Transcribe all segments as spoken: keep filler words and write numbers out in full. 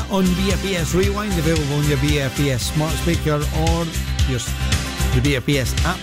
on B F B S Rewind, available on your B F B S smart speaker or your, the B F B S app.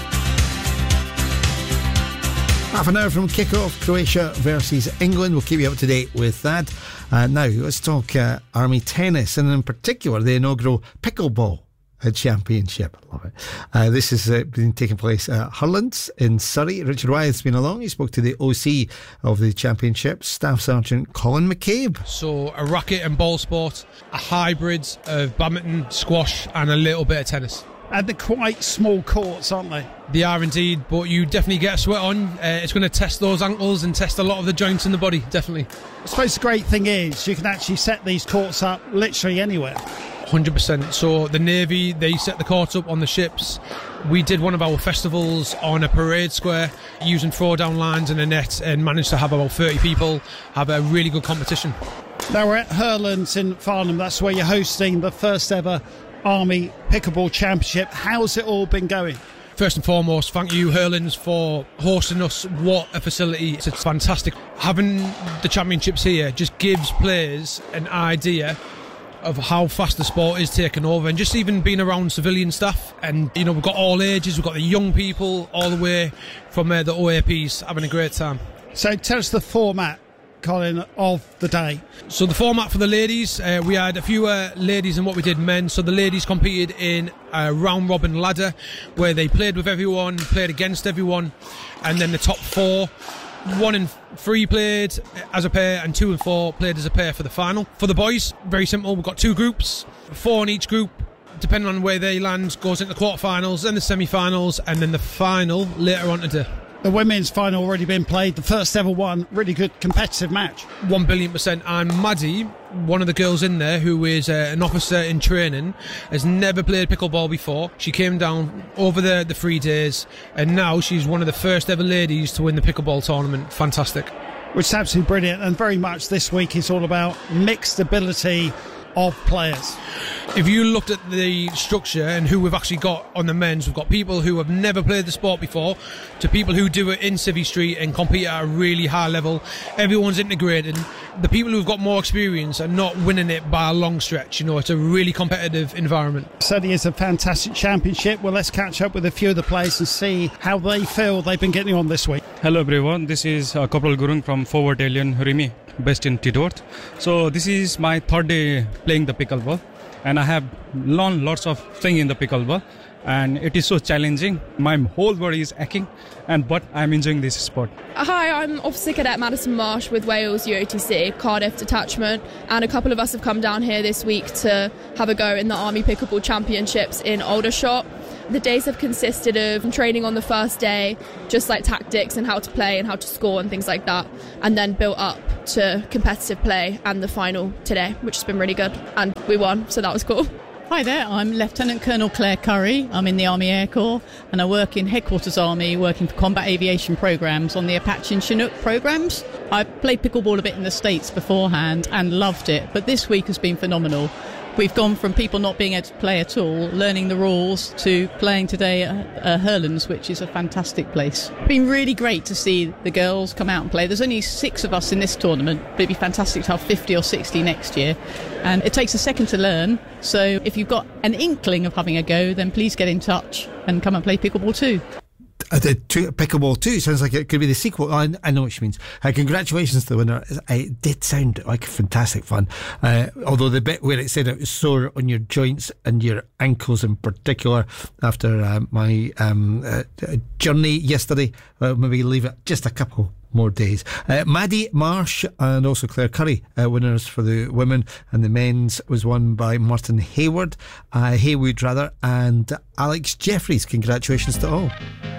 Half an hour from kick-off, Croatia versus England. We'll keep you up to date with that. Uh, now, let's talk uh, Army tennis, and in particular, the inaugural pickleball championship. I love it. Uh, this has uh, been taking place at Hurlands in Surrey. Richard Wyeth's been along. He spoke to the O C of the championship, Staff Sergeant Colin McCabe. So, a racket and ball sport, a hybrid of badminton, squash, and a little bit of tennis. And they're quite small courts, aren't they? They are indeed, but you definitely get a sweat on. Uh, it's going to test those ankles and test a lot of the joints in the body, definitely. I suppose the great thing is you can actually set these courts up literally anywhere. one hundred percent. So the Navy, they set the courts up on the ships. We did one of our festivals on a parade square using throwdown lines and a net, and managed to have about thirty people have a really good competition. Now we're at Hurlands in Farnham. That's where you're hosting the first ever Army Pickleball Championship. How's it all been going? First and foremost, thank you, Hurlands, for hosting us. What a facility. It's fantastic. Having the championships here just gives players an idea of how fast the sport is taking over, and just even being around civilian staff. And, you know, we've got all ages, we've got the young people all the way from uh, the O A Ps having a great time. So tell us the format, Colin, of the day. So the format for the ladies, uh, we had a few uh, ladies and what we did men. So the ladies competed in a round robin ladder where they played with everyone, played against everyone, and then the top four, one and three played as a pair and two and four played as a pair for the final. For the boys, very simple, we've got two groups, four in each group. Depending on where they land, goes into the quarterfinals, then the semi-finals, and then the final later on today. The women's final already been played, the first ever one, really good competitive match. One billion percent. And Maddie, one of the girls in there, who is uh, an officer in training, has never played pickleball before. She came down over the, the three days, and now she's one of the first ever ladies to win the pickleball tournament. Fantastic. Which is absolutely brilliant, and very much this week is all about mixed ability of players. If you looked at the structure and who we've actually got on the men's, we've got people who have never played the sport before to people who do it in Civvy Street and compete at a really high level. Everyone's integrated. The people who've got more experience are not winning it by a long stretch. You know, it's a really competitive environment. Certainly is a fantastic championship. Well, let's catch up with a few of the players and see how they feel they've been getting on this week. Hello everyone, this is uh, Corporal Gurung from fourth Battalion Rimi, based in Tidworth. So this is my third day playing the pickleball, and I have learned lots of things in the pickleball, and it is so challenging. My whole body is aching, and but I'm enjoying this sport. Hi, I'm Officer Cadet Madison Marsh with Wales U O T C, Cardiff Detachment, and a couple of us have come down here this week to have a go in the Army Pickleball Championships in Aldershot. The days have consisted of training on the first day, just like tactics and how to play and how to score and things like that, and then built up to competitive play and the final today, which has been really good, and we won, so that was cool. Hi there, I'm Lieutenant Colonel Claire Curry. I'm in the Army Air Corps, and I work in Headquarters Army, working for combat aviation programmes on the Apache and Chinook programmes. I played pickleball a bit in the States beforehand and loved it, but this week has been phenomenal. We've gone from people not being able to play at all, learning the rules, to playing today at uh, Hurlands, which is a fantastic place. It's been really great to see the girls come out and play. There's only six of us in this tournament, but it'd be fantastic to have fifty or sixty next year. And it takes a second to learn, so if you've got an inkling of having a go, then please get in touch and come and play pickleball too. Uh, the two, Pickleball two sounds like it could be the sequel. Oh, I, I know what she means. Uh, congratulations to the winner. It did sound like fantastic fun. Uh, although the bit where it said it was sore on your joints and your ankles in particular after uh, my um, uh, journey yesterday, uh, maybe leave it just a couple more days. Uh, Maddie Marsh and also Claire Curry, uh, winners for the women, and the men's was won by Martin Hayward, uh, Haywood rather, and Alex Jeffries. Congratulations to all.